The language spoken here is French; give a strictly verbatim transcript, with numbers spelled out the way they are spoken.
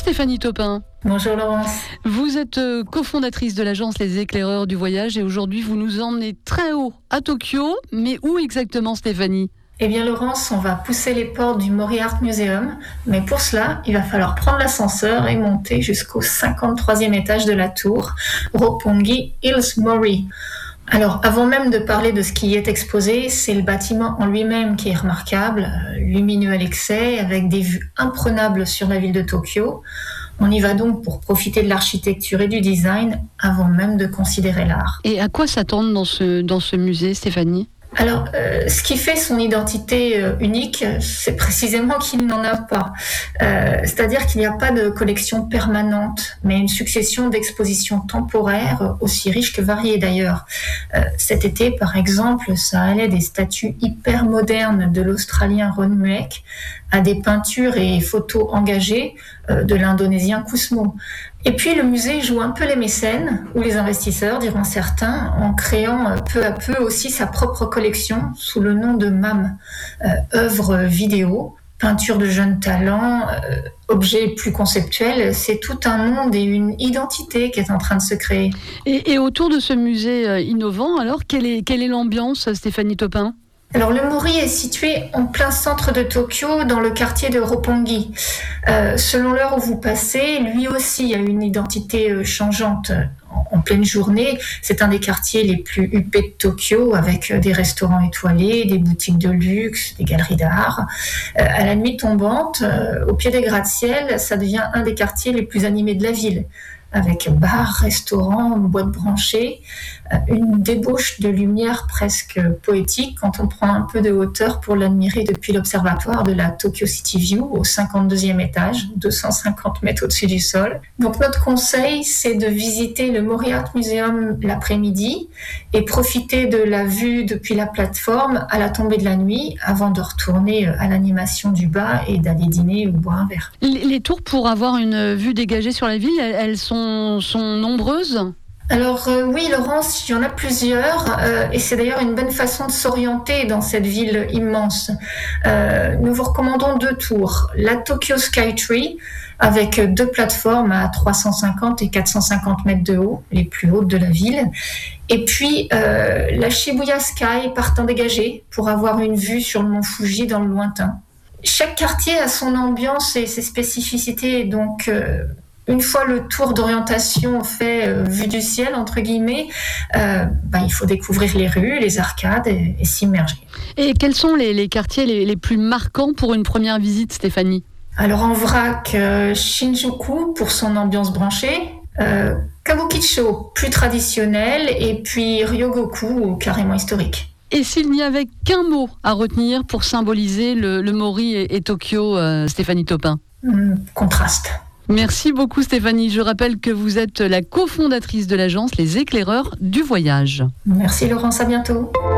Stéphanie Topin. Bonjour Laurence. Vous êtes cofondatrice de l'agence Les Éclaireurs du Voyage et aujourd'hui vous nous emmenez très haut à Tokyo. Mais où exactement, Stéphanie ? Eh bien Laurence, on va pousser les portes du Mori Art Museum, mais pour cela, il va falloir prendre l'ascenseur et monter jusqu'au cinquante-troisième étage de la tour, Roppongi Hills Mori. Alors, avant même de parler de ce qui y est exposé, c'est le bâtiment en lui-même qui est remarquable, lumineux à l'excès, avec des vues imprenables sur la ville de Tokyo. On y va donc pour profiter de l'architecture et du design avant même de considérer l'art. Et à quoi s'attendre dans ce, dans ce musée, Stéphanie ? Alors, euh, ce qui fait son identité euh, unique, c'est précisément qu'il n'en a pas. Euh, c'est-à-dire qu'il n'y a pas de collection permanente, mais une succession d'expositions temporaires, aussi riches que variées d'ailleurs. Euh, cet été, par exemple, ça allait des statues hyper modernes de l'Australien Ron Mueck à des peintures et photos engagées euh, de l'Indonésien Kusmo. Et puis le musée joue un peu les mécènes, ou les investisseurs, diront certains, en créant peu à peu aussi sa propre collection sous le nom de M A M, euh, œuvres vidéo, peinture de jeunes talents, euh, objets plus conceptuels. C'est tout un monde et une identité qui est en train de se créer. Et, et autour de ce musée euh, innovant, alors, quelle est, quelle est l'ambiance, Stéphanie Topin ? Alors le Mori est situé en plein centre de Tokyo, dans le quartier de Roppongi. Euh, selon l'heure où vous passez, lui aussi a une identité euh, changeante. En, en pleine journée, c'est un des quartiers les plus huppés de Tokyo, avec euh, des restaurants étoilés, des boutiques de luxe, des galeries d'art. Euh, à la nuit tombante, euh, au pied des gratte-ciel, ça devient un des quartiers les plus animés de la ville, avec bars, restaurants, boîtes branchées, une débauche de lumière presque poétique quand on prend un peu de hauteur pour l'admirer depuis l'observatoire de la Tokyo City View au cinquante-deuxième étage, deux cent cinquante mètres au-dessus du sol. Donc notre conseil, c'est de visiter le Mori Art Museum l'après-midi et profiter de la vue depuis la plateforme à la tombée de la nuit avant de retourner à l'animation du bas et d'aller dîner ou boire un verre. Les, les tours pour avoir une vue dégagée sur la ville, elles, elles sont, sont nombreuses ? Alors euh, oui, Laurence, il y en a plusieurs euh, et c'est d'ailleurs une bonne façon de s'orienter dans cette ville immense. Euh, nous vous recommandons deux tours. La Tokyo Skytree avec deux plateformes à trois cent cinquante et quatre cent cinquante mètres de haut, les plus hautes de la ville. Et puis euh, la Shibuya Sky partant dégagée pour avoir une vue sur le mont Fuji dans le lointain. Chaque quartier a son ambiance et ses spécificités, donc... Euh, Une fois le tour d'orientation fait euh, vue du ciel, entre guillemets, euh, bah, il faut découvrir les rues, les arcades et, et s'immerger. Et quels sont les, les quartiers les, les plus marquants pour une première visite, Stéphanie ? Alors en vrac, euh, Shinjuku pour son ambiance branchée, euh, Kabukicho plus traditionnel et puis Ryogoku carrément historique. Et s'il n'y avait qu'un mot à retenir pour symboliser le, le Mori et, et Tokyo, euh, Stéphanie Topin ? Hum, contraste. Merci beaucoup Stéphanie. Je rappelle que vous êtes la cofondatrice de l'agence Les Éclaireurs du Voyage. Merci Laurence, à bientôt.